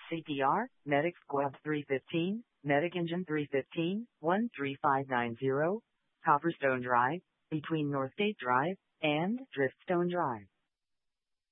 CPR, Medic Squad 315, Medic Engine 315, 13590, Copperstone Drive, between Northgate Drive and Driftstone Drive.